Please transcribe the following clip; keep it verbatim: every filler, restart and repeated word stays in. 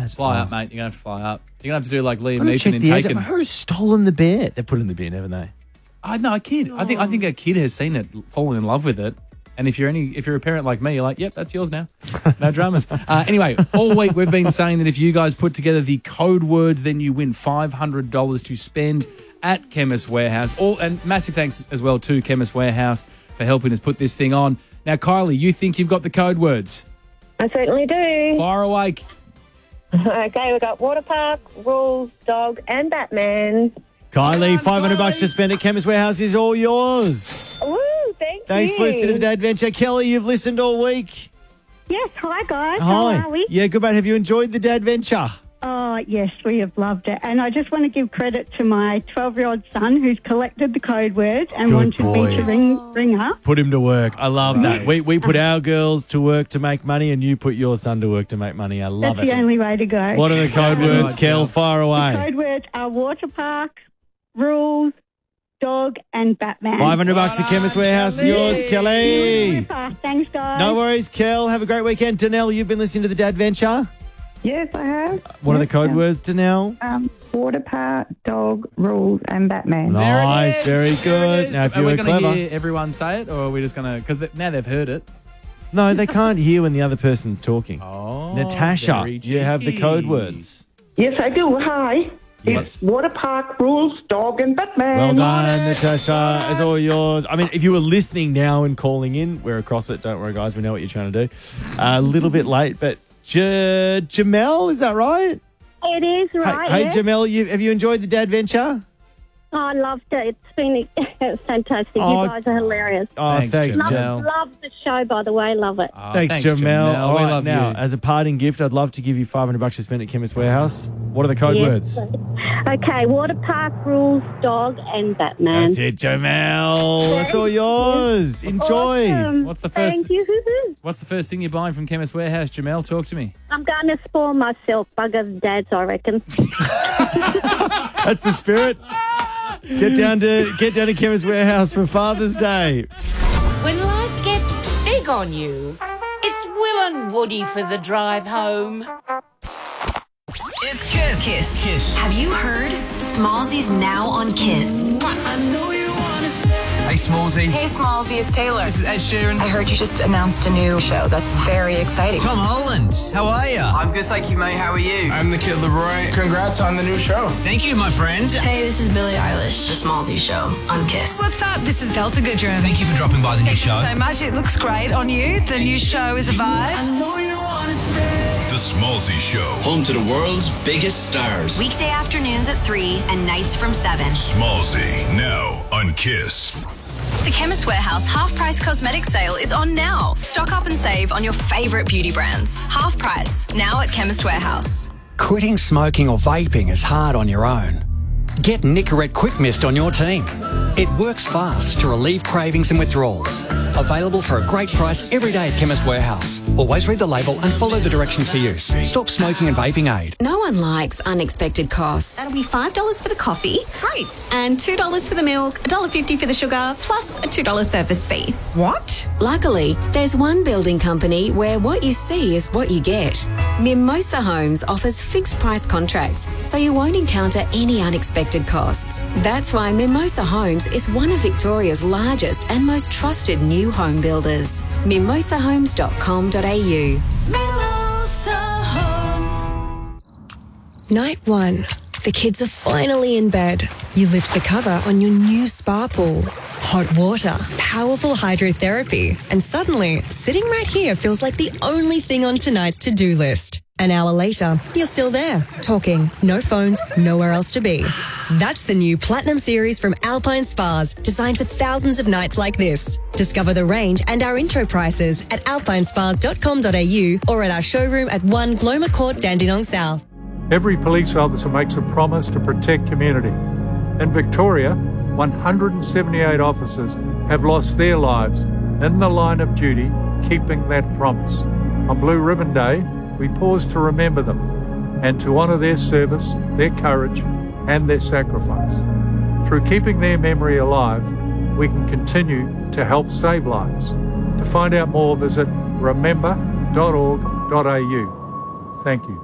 right. Fly Oh. up, mate. You're going to have to fly up. You're going to have to do like Liam I'm gonna Neeson check in the edge. Taken. Who's stolen the bear? They put it in the bin, haven't they? I know, a kid. I think I think a kid has seen it, fallen in love with it. And if you're any, if you're a parent like me, you're like, yep, that's yours now. No dramas. uh, anyway, all week we've been saying that if you guys put together the code words, then you win five hundred dollars to spend at Chemist Warehouse. All and massive thanks as well to Chemist Warehouse for helping us put this thing on. Now, Kylie, you think you've got the code words? I certainly do. Fire away. Okay, we've got water park, rules, dog, and Batman. Kylie, five hundred bucks to spend at Chemist Warehouse is all yours. Woo, thank Thanks you. for listening to the Dad Adventure. Kelly, you've listened all week. Yes, hi guys. How Hi. are we? Yeah, good mate. Have you enjoyed the Dad Adventure? Oh, yes, we have loved it. And I just want to give credit to my twelve-year-old son who's collected the code words and Good wanted boy. me to ring, ring her. Put him to work. I love that. We we put our girls to work to make money, and you put your son to work to make money. I love That's it. the only way to go. What are the code Good words, job. Kel? Fire away. Code words are water park, rules, dog, and Batman. Five hundred bucks at Chemist Warehouse is yours, Kelly. Thanks, guys. No worries, Kel. Have a great weekend. Danelle, you've been listening to the Dad Adventure. Yes, I have. What are the code words, Danelle? Um, water park, dog, rules, and Batman. There it Nice, is. very There it good. is. Now, if are you we were going clever. to hear everyone say it, or are we just going to? Because now they've heard it. No, they can't hear when the other person's talking. Oh, Natasha, very you have the cheeky. code words. Yes, I do. Hi. Yes. It's water park, rules, dog, and Batman. Well done, Natasha. It's all yours. I mean, if you were listening now and calling in, we're across it. Don't worry, guys. We know what you're trying to do. A little bit late, but J- Jamel, is that right? It is right. hey, hey yeah? Jamel, you, have you enjoyed the Dad Adventure? Oh, I loved it. It's been fantastic. Oh, you guys are hilarious. Oh, Thanks, thanks, Jamel. Jamel. Love, love the show, by the way. Love it. Oh, Thanks, Jamel. Jamel. All We right, love now, you. as a parting gift, I'd love to give you five hundred bucks to spend at Chemist Warehouse. What are the code Yes. words? Okay, water park, rules, dog, and Batman. That's it, Jamel. That's all yours. Enjoy. Awesome. What's the first- Thank you. What's the first thing you're buying from Chemist Warehouse, Jamel? Talk to me. I'm going to spoil myself. Bugger dads, I reckon. That's the spirit. Get down to get down to Chemist Warehouse for Father's Day. When life gets big on you, it's Will and Woody for the drive home. It's Kiss. Kiss. Kiss. Have you heard? Smallsy's now on Kiss. I know you want to. Hey, Smallsy. Hey, Smallsy, it's Taylor. This is Ed Sheeran. I heard you just announced a new show. That's very exciting. Tom Holland. How are you? I'm good, thank you, mate. How are you? I'm the Kid Leroy. Congrats on the new show. Thank you, my friend. Hey, this is Billie Eilish. The Smallsy Show on Kiss. What's up? This is Delta Goodrum. Thank you for dropping by the new show. So much. It looks great on you. The new show is a vibe. I know you want to stay. The Smallsy Show. Home to the world's biggest stars. Weekday afternoons at three and nights from seven. Smallsy, now on Kiss. The Chemist Warehouse half price cosmetic sale is on now. Stock up and save on your favourite beauty brands. Half price, now at Chemist Warehouse. Quitting smoking or vaping is hard on your own. Get Nicorette Quick Mist on your team. It works fast to relieve cravings and withdrawals. Available for a great price every day at Chemist Warehouse. Always read the label and follow the directions for use. Stop smoking and vaping aid. No one likes unexpected costs. That'll be five dollars for the coffee. Great. And two dollars for the milk, one dollar fifty for the sugar, plus a two dollars service fee. What? Luckily, there's one building company where what you see is what you get. Mimosa Homes offers fixed price contracts, so you won't encounter any unexpected costs. That's why Mimosa Homes is one of Victoria's largest and most trusted new home builders. mimosa homes dot com dot a u. Mimosa Homes. Night one. The kids are finally in bed. You lift the cover on your new spa pool. Hot water, powerful hydrotherapy, and suddenly, sitting right here feels like the only thing on tonight's to-do list. An hour later, you're still there, talking, no phones, nowhere else to be. That's the new Platinum Series from Alpine Spas, designed for thousands of nights like this. Discover the range and our intro prices at alpine spas dot com dot a u or at our showroom at one Gloma Court, Dandenong South. Every police officer makes a promise to protect community. In Victoria, one hundred seventy-eight officers have lost their lives in the line of duty, keeping that promise. On Blue Ribbon Day, we pause to remember them and to honour their service, their courage and their sacrifice. Through keeping their memory alive, we can continue to help save lives. To find out more, visit remember dot org dot a u. Thank you.